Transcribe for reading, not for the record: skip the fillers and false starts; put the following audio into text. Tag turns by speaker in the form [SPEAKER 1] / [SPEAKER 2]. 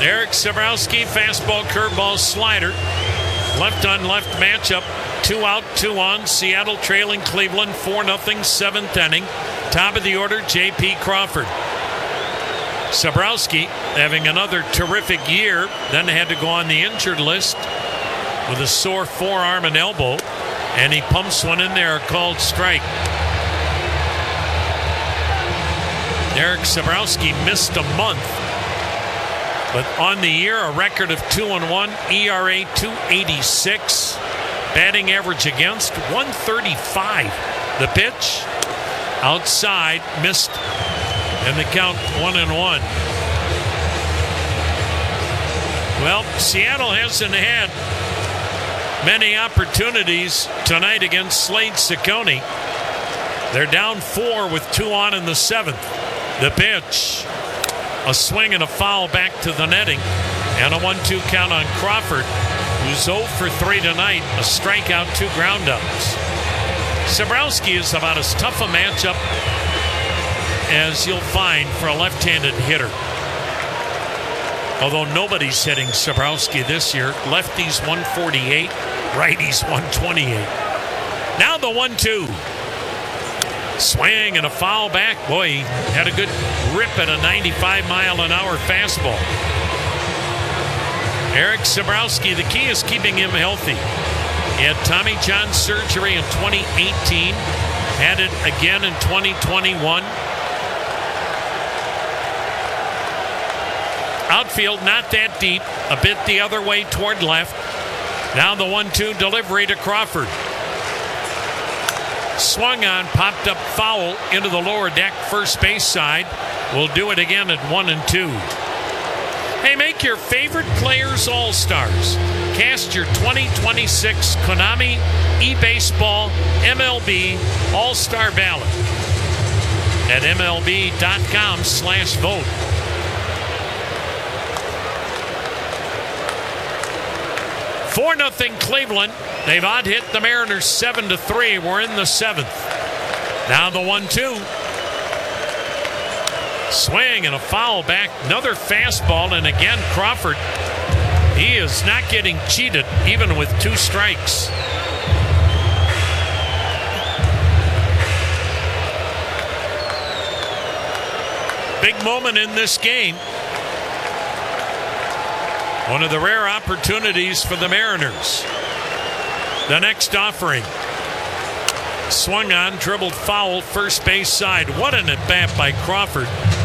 [SPEAKER 1] Eric Sabrowski, fastball, curveball, slider. Left on left matchup. 2 out, 2 on. Seattle trailing Cleveland 4-0, 7th inning. Top of the order, J.P. Crawford. Sabrowski having another terrific year, then had to go on the injured list with a sore forearm and elbow, and he pumps one in there, a called strike. Eric Sabrowski missed a month, but on the year, a record of 2-1, ERA 2.86, batting average against 135. The pitch outside, missed, and the count 1-1. Well, Seattle hasn't had many opportunities tonight against Slade Cecconi. They're down 4 with 2 on in the 7th. The pitch, a swing and a foul back to the netting, and a 1-2 count on Crawford, who's 0 for 3 tonight, a strikeout, 2 groundouts. Sabrowski is about as tough a matchup as you'll find for a left-handed hitter. Although nobody's hitting Sabrowski this year. Lefties 148, righties 128. Now the 1-2. Swing and a foul back. Boy, he had a good rip at a 95-mile-an-hour fastball. Eric Sabrowski, the key is keeping him healthy. He had Tommy John surgery in 2018, had it again in 2021. Outfield not that deep, a bit the other way toward left. Now the 1-2 delivery to Crawford. Swung on, popped up foul into the lower deck, first base side. We'll do it again at 1-2. Hey, make your favorite players all-stars. Cast your 2026 Konami eBaseball MLB All-Star ballot at MLB.com/vote. 4-0 Cleveland. They've out-hit the Mariners 7-3. We're in the 7th. Now the 1-2. Swing and a foul back. Another fastball, and again Crawford. He is not getting cheated even with 2 strikes. Big moment in this game. One of the rare opportunities for the Mariners. The next offering. Swung on, dribbled foul, first base side. What an at-bat by Crawford.